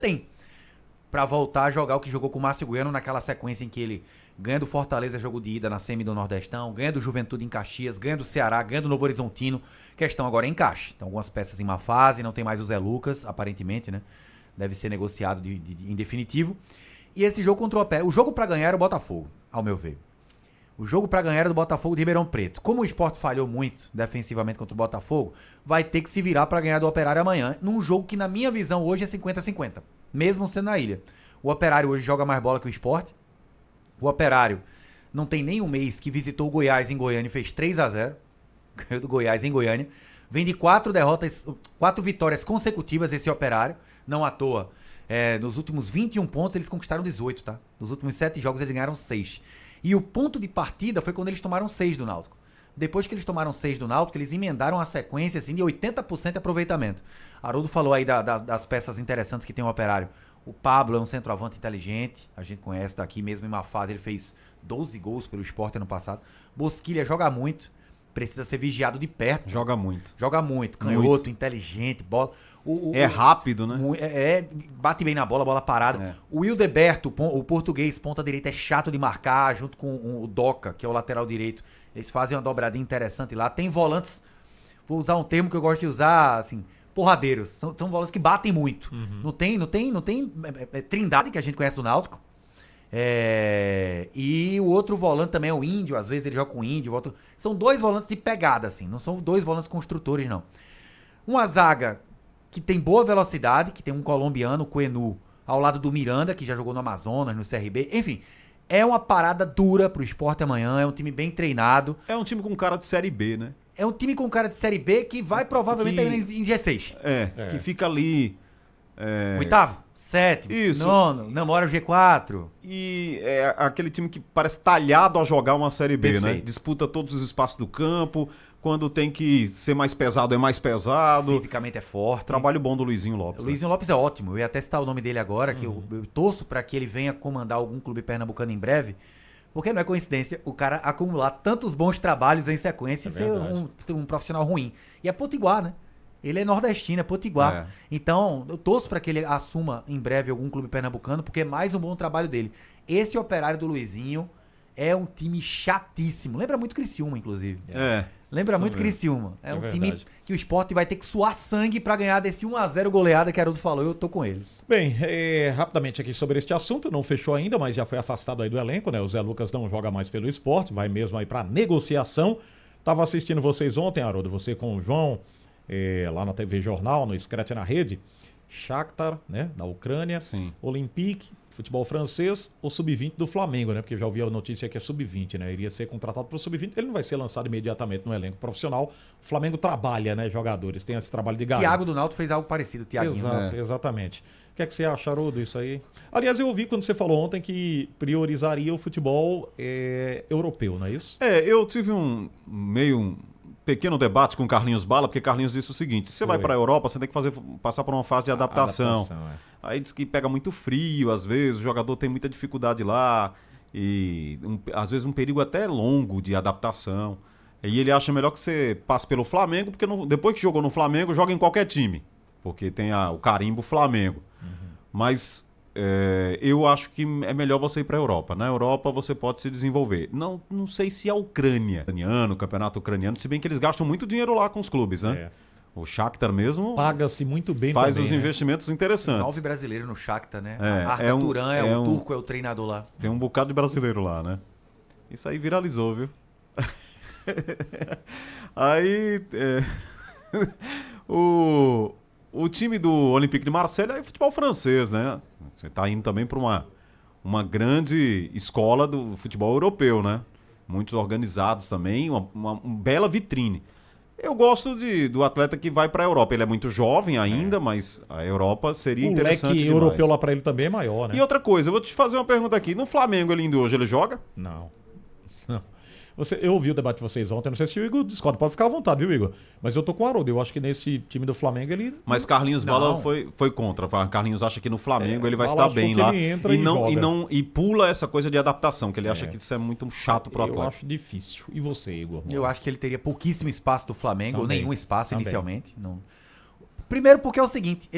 tem pra voltar a jogar o que jogou com o Márcio Goiano naquela sequência em que ele ganha do Fortaleza jogo de ida na semi do Nordestão, ganha do Juventude em Caxias, ganha do Ceará, ganha do Novo Horizontino. Questão agora é encaixe. Tem algumas peças em má fase, não tem mais o Zé Lucas, aparentemente, né? Deve ser negociado em definitivo. E esse jogo contra o Operário, o jogo pra ganhar era o Botafogo, ao meu ver. O jogo pra ganhar era do Botafogo de Ribeirão Preto. Como o Sport falhou muito defensivamente contra o Botafogo, vai ter que se virar pra ganhar do Operário amanhã, num jogo que na minha visão hoje é 50-50, mesmo sendo na ilha. O Operário hoje joga mais bola que o Sport. O Operário não tem nem um mês que visitou o Goiás em Goiânia e fez 3-0. Ganhou do Goiás em Goiânia. Vem de 4 vitórias consecutivas esse Operário. Não à toa. Nos últimos 21 pontos eles conquistaram 18, tá? Nos últimos 7 jogos eles ganharam 6. E o ponto de partida foi quando eles tomaram 6 do Náutico. Depois que eles tomaram 6 do Náutico, eles emendaram a sequência assim, de 80% de aproveitamento. Haroldo falou aí das peças interessantes que tem o Operário. O Pablo é um centroavante inteligente, a gente conhece daqui mesmo em uma fase, ele fez 12 gols pelo Sport ano passado. Bosquilha joga muito, precisa ser vigiado de perto. Joga muito. Joga muito, canhoto, inteligente, bola... rápido, né? Bate bem na bola parada. O Wildeberto, o português, ponta direita, é chato de marcar, junto com o Doca, que é o lateral direito. Eles fazem uma dobradinha interessante lá. Tem volantes, vou usar um termo que eu gosto de usar, assim... porradeiros, são volantes que batem muito. Não tem Trindade, que a gente conhece do Náutico. E o outro volante também é o Índio, às vezes ele joga com o Índio. São 2 volantes de pegada, assim, não são 2 volantes construtores, não. Uma zaga que tem boa velocidade, que tem um colombiano, o Coenu, ao lado do Miranda, que já jogou no Amazonas, no CRB. Enfim, é uma parada dura pro Sport amanhã, é um time bem treinado. É um time com cara de Série B, né? É um time com cara de Série B que vai provavelmente em G6. Que fica ali... Oitavo, sétimo, nono, namora o G4. E é aquele time que parece talhado a jogar uma Série B, Perfeito. né? Disputa todos os espaços do campo. Quando tem que ser mais pesado, é mais pesado. Fisicamente é forte. Trabalho bom do Luizinho Lopes. O Luizinho Lopes é ótimo. Eu ia até citar o nome dele agora, que eu torço pra que ele venha comandar algum clube pernambucano em breve. Porque não é coincidência o cara acumular tantos bons trabalhos em sequência e ser um profissional ruim. E é potiguar, né? Ele é nordestino, é potiguar. Então, eu torço pra que ele assuma em breve algum clube pernambucano, porque é mais um bom trabalho dele. Esse Operário do Luizinho é um time chatíssimo. Lembra muito Criciúma, inclusive. Lembra muito Criciúma. É um time que o Sport vai ter que suar sangue pra ganhar desse 1-0 goleada que Haroldo falou. Eu tô com ele. Bem, rapidamente aqui sobre este assunto, não fechou ainda, mas já foi afastado aí do elenco, né? O Zé Lucas não joga mais pelo Sport, vai mesmo aí pra negociação. Tava assistindo vocês ontem, Haroldo, você com o João, lá na TV Jornal, no Scratch na Rede. Shakhtar, né, da Ucrânia, Sim. Olympique, futebol francês, o sub-20 do Flamengo, né, porque eu já ouvi a notícia que é sub-20, né, iria ser contratado para o sub-20, ele não vai ser lançado imediatamente no elenco profissional. O Flamengo trabalha, né, jogadores, tem esse trabalho de garoto. Thiago do Náutico fez algo parecido, Thiaguinho. Exato, exatamente. O que é que você acha, Haroldo, isso aí? Aliás, eu ouvi quando você falou ontem que priorizaria o futebol europeu, não é isso? Eu tive um pequeno debate com o Carlinhos Bala, porque Carlinhos disse o seguinte: você vai para a Europa, você tem que passar por uma fase de adaptação. Aí diz que pega muito frio, às vezes, o jogador tem muita dificuldade lá, e às vezes um período até longo de adaptação. E ele acha melhor que você passe pelo Flamengo, porque depois que jogou no Flamengo, joga em qualquer time, porque tem o carimbo Flamengo. Mas eu acho que é melhor você ir para a Europa. Na Europa você pode se desenvolver. Não sei se a Ucrânia, o campeonato ucraniano, se bem que eles gastam muito dinheiro lá com os clubes, né? O Shakhtar mesmo paga-se muito bem, faz também, os investimentos interessantes. 9 brasileiros no Shakhtar, né? Arda Turan o turco, é o treinador lá. Tem um bocado de brasileiro lá, né? Isso aí viralizou, viu? Aí o time do Olympique de Marseille é futebol francês, né? Você está indo também para uma grande escola do futebol europeu, né? Muitos organizados também, uma bela vitrine. Eu gosto do atleta que vai para a Europa. Ele é muito jovem ainda, mas a Europa seria interessante demais. O leque europeu lá para ele também é maior, né? E outra coisa, eu vou te fazer uma pergunta aqui. No Flamengo, ele indo hoje, ele joga? Não. Eu ouvi o debate de vocês ontem, não sei se o Igor discorda, pode ficar à vontade, viu, Igor? Mas eu tô com o Haroldo, eu acho que nesse time do Flamengo ele... Mas Carlinhos Bala foi contra. Carlinhos acha que no Flamengo ele vai estar bem lá e pula essa coisa de adaptação, que ele acha que isso é muito chato pro atleta. Eu acho difícil. E você, Igor? Eu acho que ele teria pouquíssimo espaço do Flamengo, também, ou nenhum espaço inicialmente. Não. Primeiro porque é o seguinte,